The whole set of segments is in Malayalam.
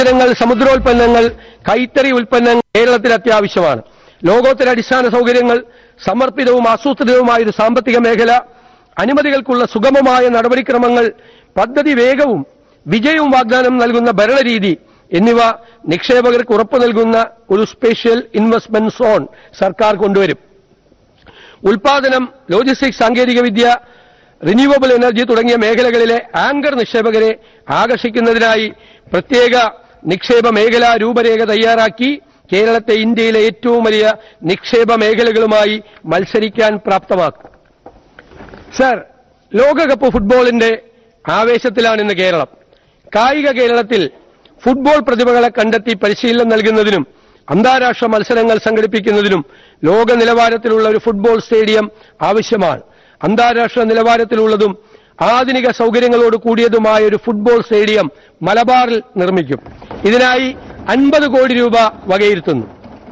മത്സ്യബന്ധനങ്ങൾ, സമുദ്രോൽപ്പന്നങ്ങൾ, കൈത്തറി ഉൽപ്പന്നങ്ങൾ കേരളത്തിൽ അത്യാവശ്യമാണ്. ലോകോത്തര അടിസ്ഥാന സൗകര്യങ്ങൾ, സമർപ്പിതവും ആസൂത്രിതവുമായ ഒരു സാമ്പത്തിക മേഖല, അനുമതികൾക്കുള്ള സുഗമമായ നടപടിക്രമങ്ങൾ, പദ്ധതി വേഗവും വിജയവും വാഗ്ദാനം നൽകുന്ന ഭരണരീതി എന്നിവ നിക്ഷേപകർക്ക് ഉറപ്പു നൽകുന്ന ഒരു സ്പെഷ്യൽ ഇൻവെസ്റ്റ്മെന്റ് സോൺ സർക്കാർ കൊണ്ടുവരും. ഉൽപാദനം, ലോജിസ്റ്റിക്സ്, സാങ്കേതികവിദ്യ, റിന്യൂവബിൾ എനർജി തുടങ്ങിയ മേഖലകളിലെ ആങ്കർ നിക്ഷേപകരെ ആകർഷിക്കുന്നതിനായി പ്രത്യേക നിക്ഷേപ മേഖലാ രൂപരേഖ തയ്യാറാക്കി കേരളത്തെ ഇന്ത്യയിലെ ഏറ്റവും വലിയ നിക്ഷേപ മേഖലകളുമായി മത്സരിക്കാൻ പ്രാപ്തമാക്കും. സർ, ലോകകപ്പ് ഫുട്ബോളിന്റെ ആവേശത്തിലാണ് ഇന്ന് കേരളം. കായിക കേരളത്തിൽ ഫുട്ബോൾ പ്രതിഭകളെ കണ്ടെത്തി പരിശീലനം നൽകുന്നതിനും അന്താരാഷ്ട്ര മത്സരങ്ങൾ സംഘടിപ്പിക്കുന്നതിനും ലോക നിലവാരത്തിലുള്ള ഒരു ഫുട്ബോൾ സ്റ്റേഡിയം ആവശ്യമാണ്. അന്താരാഷ്ട്ര നിലവാരത്തിലുള്ളതും ആധുനിക സൗകര്യങ്ങളോട് കൂടിയതുമായ ഒരു ഫുട്ബോൾ സ്റ്റേഡിയം മലബാറിൽ നിർമ്മിക്കും. ഇതിനായി 50 കോടി രൂപ വകയിരുത്തുന്നു.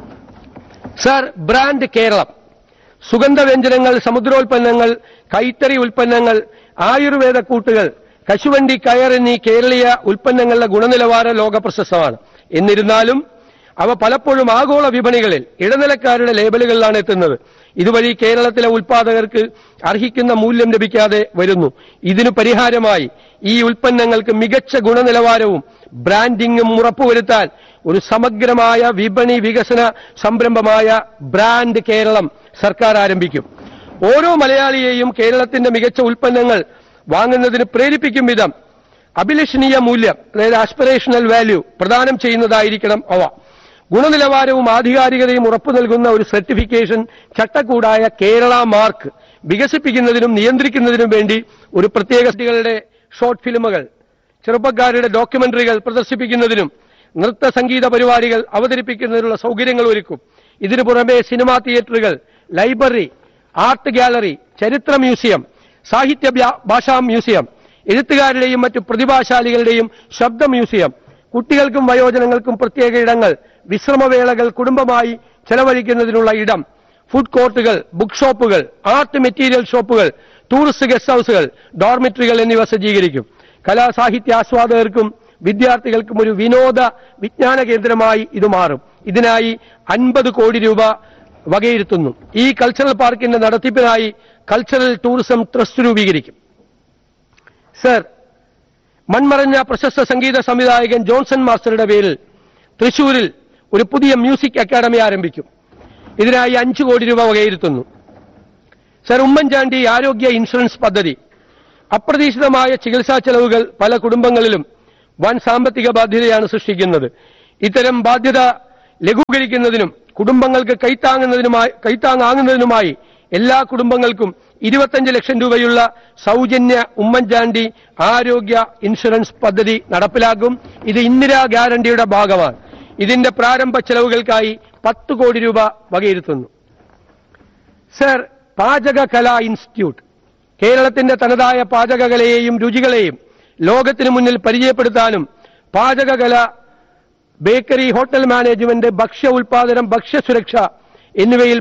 സർ, ബ്രാൻഡ് കേരളം, സുഗന്ധവ്യഞ്ജനങ്ങൾ, സമുദ്രോൽപ്പന്നങ്ങൾ, കൈത്തറി ഉൽപ്പന്നങ്ങൾ, ആയുർവേദ കൂട്ടുകൾ, കശുവണ്ടി, കയർ എന്നീ കേരളീയ ഉൽപ്പന്നങ്ങളുടെ ഗുണനിലവാരം ലോകപ്രശസ്തമാണ്. എന്നിരുന്നാലും അവ പലപ്പോഴും ആഗോള വിപണികളിൽ ഇടനിലക്കാരുടെ ലേബലുകളിലാണ് എത്തുന്നത്. ഇതുവഴി കേരളത്തിലെ ഉൽപാദകർക്ക് അർഹിക്കുന്ന മൂല്യം ലഭിക്കാതെ വരുന്നു. ഇതിനു പരിഹാരമായി ഈ ഉൽപ്പന്നങ്ങൾക്ക് മികച്ച ഗുണനിലവാരവും ബ്രാൻഡിംഗും ഉറപ്പുവരുത്താൻ ഒരു സമഗ്രമായ വിപണി വികസന സംരംഭമായ ബ്രാൻഡ് കേരളം സർക്കാർ ആരംഭിക്കും. ഓരോ മലയാളിയെയും കേരളത്തിന്റെ മികച്ച ഉൽപ്പന്നങ്ങൾ വാങ്ങുന്നതിന് പ്രേരിപ്പിക്കും വിധം അഭിലഷണീയ മൂല്യം, അതായത് ആസ്പിറേഷണൽ വാല്യൂ പ്രദാനം ചെയ്യുന്നതായിരിക്കണം അവ. ഗുണനിലവാരവും ആധികാരികതയും ഉറപ്പു നൽകുന്ന ഒരു സർട്ടിഫിക്കേഷൻ ചട്ടക്കൂടായ കേരള മാർക്ക് വികസിപ്പിക്കുന്നതിനും നിയന്ത്രിക്കുന്നതിനും വേണ്ടി ഒരു പ്രത്യേക ഷോർട്ട് ഫിലിമുകൾ, ചെറുപ്പക്കാരുടെ ഡോക്യുമെന്ററികൾ പ്രദർശിപ്പിക്കുന്നതിനും നൃത്ത സംഗീത പരിപാടികൾ അവതരിപ്പിക്കുന്നതിനുള്ള സൗകര്യങ്ങൾ ഒരുക്കും. ഇതിനു പുറമെ സിനിമാ തിയേറ്ററുകൾ, ലൈബ്രറി, ആർട്ട് ഗാലറി, ചരിത്ര മ്യൂസിയം, സാഹിത്യ ഭാഷാ മ്യൂസിയം, എഴുത്തുകാരുടെയും മറ്റു പ്രതിഭാശാലികളുടെയും ശബ്ദ മ്യൂസിയം, കുട്ടികൾക്കും വയോജനങ്ങൾക്കും പ്രത്യേക ഇടങ്ങൾ, വിശ്രമവേളകൾ കുടുംബമായി ചെലവഴിക്കുന്നതിനുള്ള ഇടം, ഫുഡ് കോർട്ടുകൾ, ബുക്ക് ഷോപ്പുകൾ, ആർട്ട് മെറ്റീരിയൽ ഷോപ്പുകൾ, ടൂറിസ്റ്റ് ഗസ്റ്റ് ഹൌസുകൾ, ഡോർമിറ്ററികൾ എന്നിവ സജ്ജീകരിക്കും. കലാസാഹിത്യ ആസ്വാദകർക്കും വിദ്യാർത്ഥികൾക്കും ഒരു വിനോദ വിജ്ഞാന കേന്ദ്രമായി ഇത് മാറും. ഇതിനായി 50 കോടി രൂപ വകയിരുത്തുന്നു. ഈ കൾച്ചറൽ പാർക്കിന്റെ നടത്തിപ്പിനായി കൾച്ചറൽ ടൂറിസം ട്രസ്റ്റ് രൂപീകരിക്കും. സർ, മൺമറഞ്ഞ പ്രശസ്ത സംഗീത സംവിധായകൻ ജോൺസൺ മാസ്റ്ററുടെ പേരിൽ തൃശൂരിൽ ഒരു പുതിയ മ്യൂസിക് അക്കാദമി ആരംഭിക്കും. ഇതിനായി 5 കോടി രൂപ വകയിരുത്തുന്നു. സർ, ഉമ്മൻചാണ്ടി ആരോഗ്യ ഇൻഷുറൻസ് പദ്ധതി, അപ്രതീക്ഷിതമായ ചികിത്സാ ചെലവുകൾ പല കുടുംബങ്ങളിലും വൻ സാമ്പത്തിക ബാധ്യതയാണ് സൃഷ്ടിക്കുന്നത്. ഇത്തരം ബാധ്യത ലഘൂകരിക്കുന്നതിനും കുടുംബങ്ങൾക്ക് കൈത്താങ്ങാകുന്നതിനുമായി എല്ലാ കുടുംബങ്ങൾക്കും 25 ലക്ഷം രൂപയുള്ള സൗജന്യ ഉമ്മൻചാണ്ടി ആരോഗ്യ ഇൻഷുറൻസ് പദ്ധതി നടപ്പിലാക്കും. ഇത് ഇന്ദിരാ ഗ്യാരണ്ടിയുടെ ഭാഗമാണ്. ഇതിന്റെ പ്രാരംഭ ചെലവുകൾക്കായി 10 കോടി രൂപ വകയിരുത്തുന്നു. സർ, പാചകകലാ ഇൻസ്റ്റിറ്റ്യൂട്ട് കേരളത്തിന്റെ തനതായ പാചകകലയെയും രുചികളെയും ലോകത്തിനു മുന്നിൽ പരിചയപ്പെടുത്താനും പാചകകല, ബേക്കറി, ഹോട്ടൽ മാനേജ്മെന്റ്, ഭക്ഷ്യ ഉൽപാദനം, ഭക്ഷ്യസുരക്ഷ എന്നിവയിൽ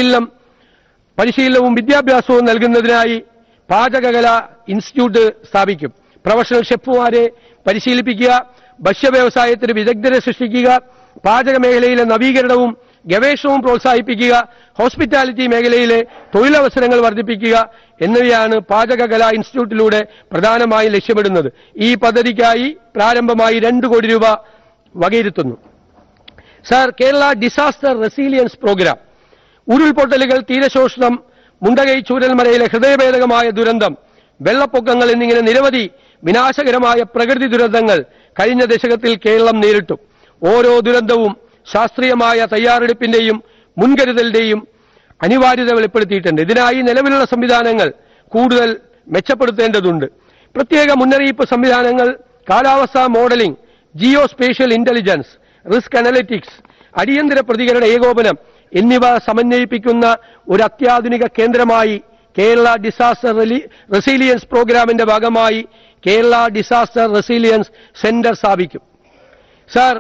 പരിശീലനവും വിദ്യാഭ്യാസവും നൽകുന്നതിനായി പാചകകല ഇൻസ്റ്റിറ്റ്യൂട്ട് സ്ഥാപിക്കും. പ്രൊഫഷണൽ ഷെഫുമാരെ പരിശീലിപ്പിക്കുക, ഭക്ഷ്യവ്യവസായത്തിന് വിദഗ്ധരെ സൃഷ്ടിക്കുക, പാചക മേഖലയിലെ നവീകരണവും ഗവേഷണവും പ്രോത്സാഹിപ്പിക്കുക, ഹോസ്പിറ്റാലിറ്റി മേഖലയിലെ തൊഴിലവസരങ്ങൾ വർദ്ധിപ്പിക്കുക എന്നിവയാണ് പാചകകലാ ഇൻസ്റ്റിറ്റ്യൂട്ടിലൂടെ പ്രധാനമായും ലക്ഷ്യമിടുന്നത്. ഈ പദ്ധതിക്കായി പ്രാരംഭമായി 2 കോടി രൂപ വകയിരുത്തുന്നു. Sir, Kerala disaster resilience programme, ഉരുൾപൊട്ടലുകൾ, തീരശോഷണം, Mundakai ചൂരൽമലയിലെ ഹൃദയഭേദകമായ ദുരന്തം, വെള്ളപ്പൊക്കങ്ങൾ എന്നിങ്ങനെ നിരവധി വിനാശകരമായ പ്രകൃതി ദുരന്തങ്ങൾ കഴിഞ്ഞ ദശകത്തിൽ കേരളം നേരിട്ടു. ഓരോ ദുരന്തവും ശാസ്ത്രീയമായ തയ്യാറെടുപ്പിന്റെയും മുൻകരുതലിന്റെയും അനിവാര്യത വെളിപ്പെടുത്തിയിട്ടുണ്ട്. ഇതിനായി നിലവിലുള്ള സംവിധാനങ്ങൾ കൂടുതൽ മെച്ചപ്പെടുത്തേണ്ടതുണ്ട്. പ്രത്യേക മുന്നറിയിപ്പ് സംവിധാനങ്ങൾ, കാലാവസ്ഥാ modelling, Jio spatial intelligence, risk analytics, അടിയന്തര പ്രതികരണ ഏകോപനം എന്നിവ സമന്വയിപ്പിക്കുന്ന ഒരു അത്യാധുനിക കേന്ദ്രമായി കേരള ഡിസാസ്റ്റർ റെസീലിയൻസ് പ്രോഗ്രാമിന്റെ ഭാഗമായി കേരള ഡിസാസ്റ്റർ റെസീലിയൻസ് സെന്റർ സ്ഥാപിക്കും. സർ,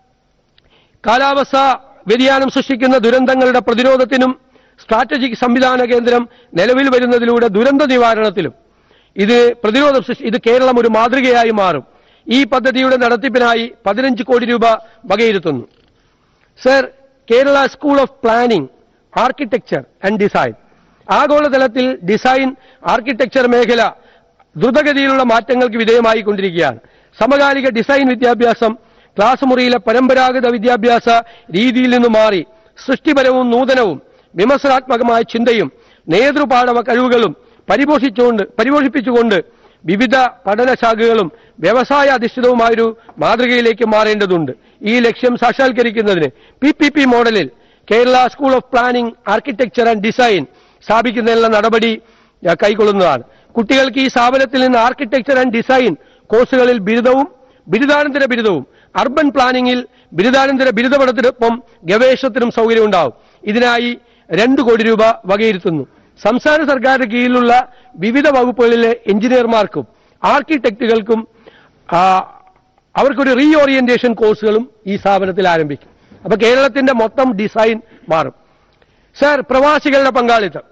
കാലാവസ്ഥാ വ്യതിയാനം സൃഷ്ടിക്കുന്ന ദുരന്തങ്ങളുടെ പ്രതിരോധത്തിനും സ്ട്രാറ്റജിക് സംവിധാന കേന്ദ്രം നിലവിൽ വരുന്നതിലൂടെ ദുരന്ത നിവാരണത്തിലും ഇത് കേരളം ഒരു മാതൃകയായി മാറും. ഈ പദ്ധതിയുടെ നടത്തിപ്പിനായി 15 കോടി രൂപ വകയിരുത്തുന്നു. Sir, Kerala school of planning, architecture and design. ആഗോളതലത്തിൽ ഡിസൈൻ ആർക്കിടെക്ചർ മേഖല ദ്രുതഗതിയിലുള്ള മാറ്റങ്ങൾക്ക് വിധേയമായിക്കൊണ്ടിരിക്കുകയാണ്. സമകാലിക ഡിസൈൻ വിദ്യാഭ്യാസം ക്ലാസ് മുറിയിലെ പരമ്പരാഗത വിദ്യാഭ്യാസ രീതിയിൽ നിന്ന് മാറി സൃഷ്ടിപരവും നൂതനവും വിമർശനാത്മകമായ ചിന്തയും നേതൃപാഠവ കഴിവുകളും പരിപോഷിപ്പിച്ചുകൊണ്ട് വിവിധ പഠനശാഖകളും വ്യവസായ അധിഷ്ഠിതവുമായൊരു മാതൃകയിലേക്ക് മാറേണ്ടതുണ്ട്. ഈ ലക്ഷ്യം സാക്ഷാത്കരിക്കുന്നതിന് PPP മോഡലിൽ Kerala school of planning, architecture and design സ്ഥാപിക്കുന്നതിനുള്ള നടപടി കൈക്കൊള്ളുന്നതാണ്. കുട്ടികൾക്ക് ഈ സ്ഥാപനത്തിൽ നിന്ന് ആർക്കിടെക്ചർ ആൻഡ് ഡിസൈൻ കോഴ്സുകളിൽ ബിരുദവും ബിരുദാനന്തര ബിരുദവും, അർബൻ പ്ലാനിംഗിൽ ബിരുദാനന്തര ബിരുദ പഠനത്തിനൊപ്പം ഗവേഷണത്തിനും സൗകര്യമുണ്ടാവും. ഇതിനായി 2 കോടി രൂപ വകയിരുത്തുന്നു. സംസ്ഥാന സർക്കാരിന്റെ കീഴിലുള്ള വിവിധ വകുപ്പുകളിലെ എഞ്ചിനീയർമാർക്കും ആർക്കിടെക്റ്റുകൾക്കും അവർക്കൊരു റീ ഓറിയന്റേഷൻ കോഴ്സുകളും ഈ സ്ഥാപനത്തിൽ ആരംഭിക്കും. അപ്പൊ കേരളത്തിന്റെ മൊത്തം ഡിസൈൻ മാറും. സർ, പ്രവാസികളുടെ പങ്കാളിത്തം.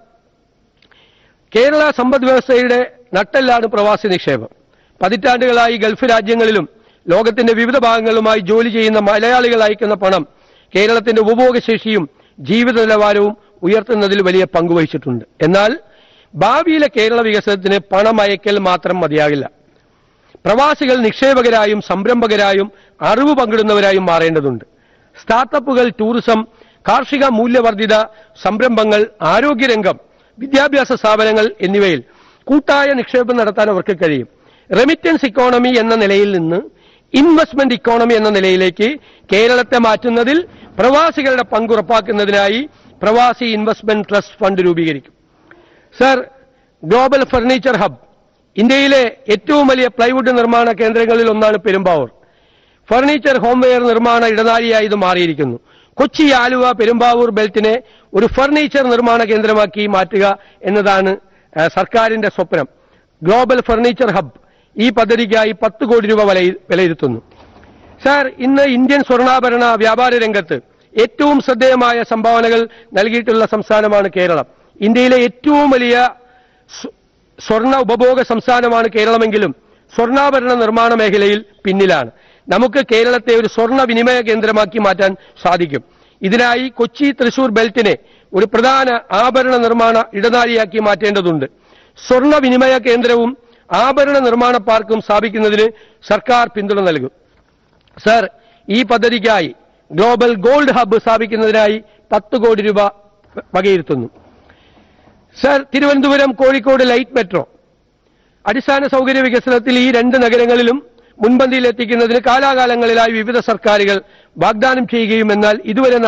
കേരള സമ്പദ് വ്യവസ്ഥയുടെ നട്ടെല്ലാണ് പ്രവാസി നിക്ഷേപം. പതിറ്റാണ്ടുകളായി ഗൾഫ് രാജ്യങ്ങളിലും ലോകത്തിന്റെ വിവിധ ഭാഗങ്ങളുമായി ജോലി ചെയ്യുന്ന മലയാളികൾ അയക്കുന്ന പണം കേരളത്തിന്റെ ഉപഭോഗശേഷിയും ജീവിത നിലവാരവും ഉയർത്തുന്നതിൽ വലിയ പങ്കുവഹിച്ചിട്ടുണ്ട്. എന്നാൽ ഭാവിയിലെ കേരള വികസനത്തിന് പണം അയക്കൽ മാത്രം മതിയാകില്ല. പ്രവാസികൾ നിക്ഷേപകരായും സംരംഭകരായും അറിവ് പങ്കിടുന്നവരായും മാറേണ്ടതുണ്ട്. സ്റ്റാർട്ടപ്പുകൾ, ടൂറിസം, കാർഷിക മൂല്യവർദ്ധിത സംരംഭങ്ങൾ, ആരോഗ്യരംഗം, വിദ്യാഭ്യാസ സ്ഥാപനങ്ങൾ എന്നിവയിൽ കൂട്ടായ നിക്ഷേപം നടത്താൻ അവർക്ക് കഴിയും. റെമിറ്റൻസ് ഇക്കോണമി എന്ന നിലയിൽ നിന്ന് ഇൻവെസ്റ്റ്മെന്റ് ഇക്കോണമി എന്ന നിലയിലേക്ക് കേരളത്തെ മാറ്റുന്നതിൽ പ്രവാസികളുടെ പങ്ക് ഉറപ്പാക്കുന്നതിനായി പ്രവാസി ഇൻവെസ്റ്റ്മെന്റ് ട്രസ്റ്റ് ഫണ്ട് രൂപീകരിക്കും. Sir, global furniture hub. ഇന്ത്യയിലെ ഏറ്റവും വലിയ പ്ലൈവുഡ് നിർമ്മാണ കേന്ദ്രങ്ങളിൽ ഒന്നാണ് പെരുമ്പാവൂർ. ഫർണിച്ചർ, ഹോംവെയർ നിർമ്മാണ ഇടനാഴിയായി ഇത് മാറിയിരിക്കുന്നു. കൊച്ചി, ആലുവ, പെരുമ്പാവൂർ ബെൽറ്റിനെ ഒരു ഫർണിച്ചർ നിർമ്മാണ കേന്ദ്രമാക്കി മാറ്റുക എന്നതാണ് സർക്കാരിന്റെ സ്വപ്നം. ഗ്ലോബൽ ഫർണിച്ചർ ഹബ് ഈ പദ്ധതിക്കായി 10 കോടി രൂപ വിലയിരുത്തുന്നു. സർ, ഇന്ന് ഇന്ത്യൻ സ്വർണ്ണാഭരണ വ്യാപാര രംഗത്ത് ഏറ്റവും ശ്രദ്ധേയമായ സംഭാവനകൾ നൽകിയിട്ടുള്ള സംസ്ഥാനമാണ് കേരളം. ഇന്ത്യയിലെ ഏറ്റവും വലിയ സ്വർണ്ണ ഉപഭോഗ സംസ്ഥാനമാണ് കേരളമെങ്കിലും സ്വർണ്ണാഭരണ നിർമ്മാണ മേഖലയിൽ പിന്നിലാണ്. നമുക്ക് കേരളത്തെ ഒരു സ്വർണ്ണ വിനിമയ കേന്ദ്രമാക്കി മാറ്റാൻ സാധിക്കും. ഇതിനായി കൊച്ചി, തൃശൂർ ബെൽറ്റിനെ ഒരു പ്രധാന ആഭരണ നിർമ്മാണ ഇടനാഴിയാക്കി മാറ്റേണ്ടതുണ്ട്. സ്വർണ്ണ വിനിമയ കേന്ദ്രവും ആഭരണ നിർമ്മാണ പാർക്കും സ്ഥാപിക്കുന്നതിന് സർക്കാർ പിന്തുണ നൽകും. സർ, ഈ പദ്ധതിക്കായി ഗ്ലോബൽ ഗോൾഡ് ഹബ്ബ് സ്ഥാപിക്കുന്നതിനായി 10 കോടി രൂപ വകയിരുത്തുന്നു. Sir, Thiruvananthapuram, Kozhikode light metro അടിസ്ഥാന സൗകര്യ വികസനത്തിൽ ഈ 2 നഗരങ്ങളിലും മുൻപന്തിയിൽ എത്തിക്കുന്നതിന് കാലാകാലങ്ങളിലായി വിവിധ സർക്കാരുകൾ വാഗ്ദാനം ചെയ്യുകയും എന്നാൽ ഇതുവരെ